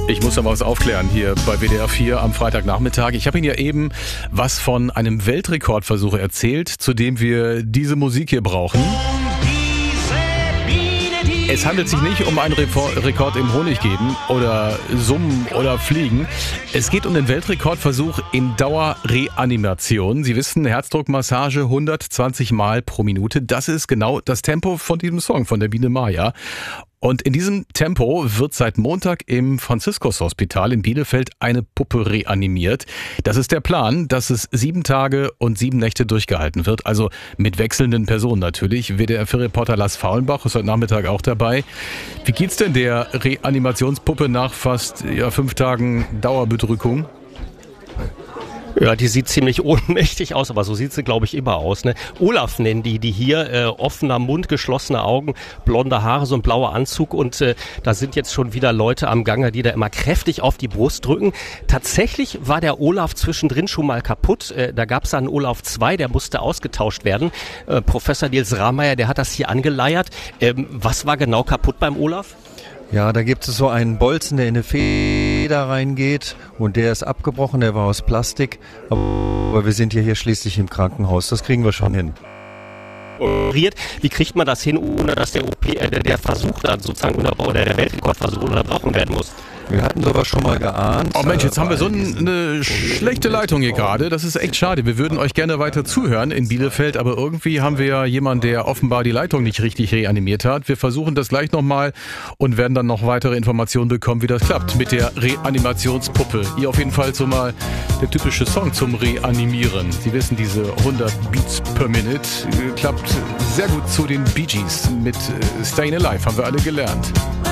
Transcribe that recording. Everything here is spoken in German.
Ich muss noch was aufklären hier bei WDR 4 am Freitagnachmittag. Ich habe Ihnen ja eben was von einem Weltrekordversuch erzählt, zu dem wir diese Musik hier brauchen. Es handelt sich nicht um einen Rekord im Honiggeben oder Summen oder Fliegen. Es geht um den Weltrekordversuch in Dauerreanimation. Sie wissen, Herzdruckmassage 120 Mal pro Minute. Das ist genau das Tempo von diesem Song von der Biene Maya. Und in diesem Tempo wird seit Montag im Franziskus-Hospital in Bielefeld eine Puppe reanimiert. Das ist der Plan, dass es 7 Tage und 7 Nächte durchgehalten wird. Also mit wechselnden Personen natürlich. WDR-4-Reporter Lars Faulenbach ist heute Nachmittag auch dabei. Wie geht's denn der Reanimationspuppe nach fast 5 Tagen Dauerbedrückung? Ja, die sieht ziemlich ohnmächtig aus, aber so sieht sie, glaube ich, immer aus. Ne? Olaf nennen die hier, offener Mund, geschlossene Augen, blonde Haare, so ein blauer Anzug und da sind jetzt schon wieder Leute am Gange, die da immer kräftig auf die Brust drücken. Tatsächlich war der Olaf zwischendrin schon mal kaputt. Da gab es einen Olaf 2, der musste ausgetauscht werden. Professor Nils Rahmeier, der hat das hier angeleiert. Was war genau kaputt beim Olaf? Ja, da gibt es so einen Bolzen, der in eine Feder reingeht und der ist abgebrochen, der war aus Plastik. Aber wir sind ja hier schließlich im Krankenhaus, das kriegen wir schon hin. Wie kriegt man das hin, ohne dass der Versuch dann sozusagen oder der Weltrekordversuch unterbrochen werden muss? Wir hatten sowas schon mal geahnt. Oh Mensch, jetzt haben wir so eine schlechte Leitung hier gerade. Das ist echt schade. Wir würden euch gerne weiter zuhören in Bielefeld, aber irgendwie haben wir ja jemanden, der offenbar die Leitung nicht richtig reanimiert hat. Wir versuchen das gleich nochmal und werden dann noch weitere Informationen bekommen, wie das klappt mit der Reanimationspuppe. Hier auf jeden Fall so mal der typische Song zum Reanimieren. Sie wissen, diese 100 Beats per Minute klappt sehr gut zu den Bee Gees mit Stayin' Alive, haben wir alle gelernt.